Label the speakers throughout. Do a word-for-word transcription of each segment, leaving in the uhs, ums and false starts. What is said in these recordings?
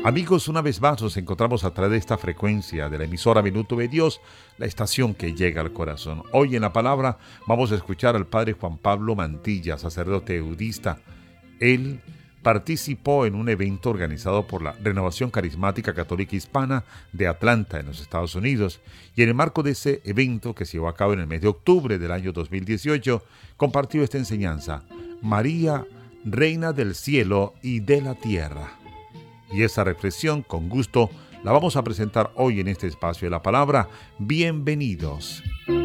Speaker 1: Amigos, una vez más nos encontramos a través de esta frecuencia de la emisora Minuto de Dios, la estación que llega al corazón. Hoy en la palabra vamos a escuchar al padre Juan Pablo Mantilla, sacerdote eudista. Él participó en un evento organizado por la Renovación Carismática Católica Hispana de Atlanta, en los Estados Unidos, y en el marco de ese evento que se llevó a cabo en el mes de octubre del año dos mil dieciocho, compartió esta enseñanza: María, Reina del cielo y de la tierra. Y esa reflexión, con gusto, la vamos a presentar hoy en este espacio de la palabra. Bienvenidos.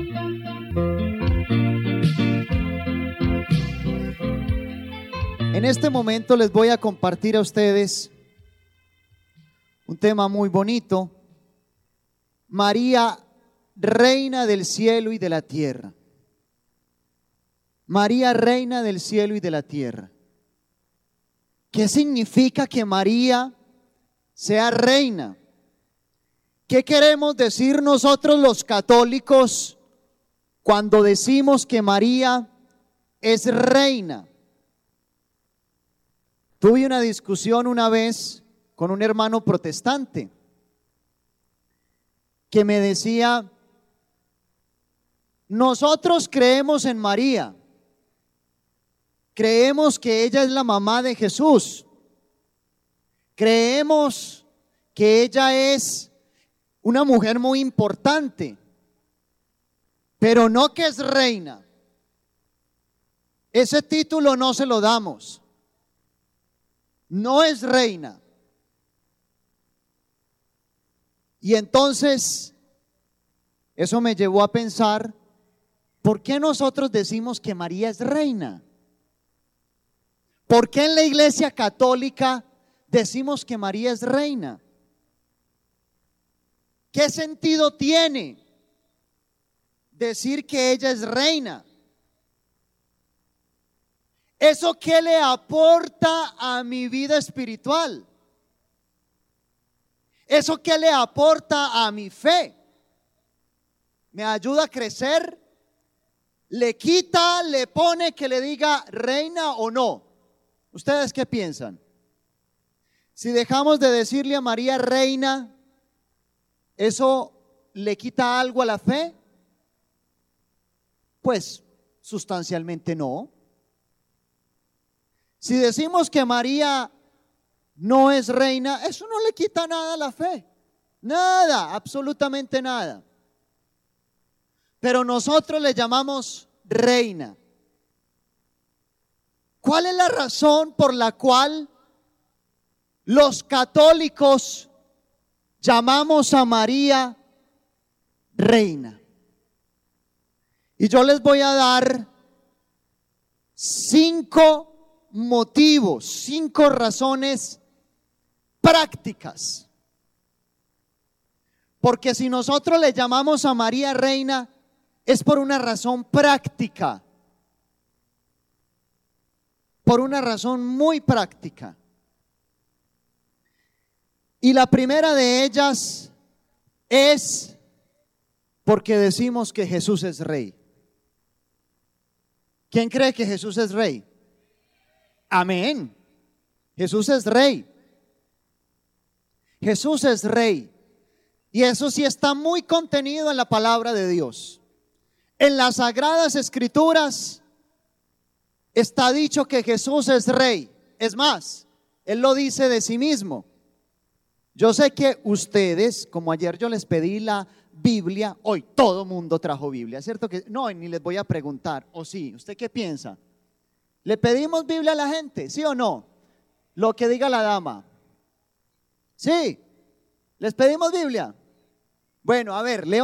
Speaker 2: En este momento les voy a compartir a ustedes un tema muy bonito: María, Reina del cielo y de la tierra. María, Reina del cielo y de la tierra. ¿Qué significa que María sea reina? ¿Qué queremos decir nosotros los católicos cuando decimos que María es reina? Tuve una discusión una vez con un hermano protestante que me decía: nosotros creemos en María, creemos que ella es la mamá de Jesús, creemos que ella es una mujer muy importante, pero no que es reina. Ese título no se lo damos. No es reina. Y entonces eso me llevó a pensar: ¿por qué nosotros decimos que María es reina? ¿Por qué en la Iglesia Católica decimos que María es reina? ¿Qué sentido tiene decir que ella es reina? ¿Eso qué le aporta a mi vida espiritual? ¿Eso qué le aporta a mi fe? ¿Me ayuda a crecer? ¿Le quita, le pone que le diga reina o no? ¿Ustedes qué piensan? Si dejamos de decirle a María reina, ¿eso le quita algo a la fe? Pues sustancialmente no. Si decimos que María no es reina, eso no le quita nada a la fe. Nada, absolutamente nada. Pero nosotros le llamamos reina. ¿Cuál es la razón por la cual los católicos llamamos a María reina? Y yo les voy a dar cinco motivos, cinco razones prácticas. Porque si nosotros le llamamos a María reina, es por una razón práctica. Por una razón muy práctica. Y la primera de ellas es porque decimos que Jesús es rey. ¿Quién cree que Jesús es rey? Amén. Jesús es rey. Jesús es rey. Y eso sí está muy contenido en la palabra de Dios. En las Sagradas Escrituras está dicho que Jesús es rey. Es más, Él lo dice de sí mismo. Yo sé que ustedes, como ayer yo les pedí la Biblia, hoy todo mundo trajo Biblia, ¿cierto? Que no, ni les voy a preguntar. ¿O sí? ¿Usted qué piensa? ¿Le pedimos Biblia a la gente? ¿Sí o no? Lo que diga la dama. ¿Sí? ¿Les pedimos Biblia? Bueno, a ver, leo.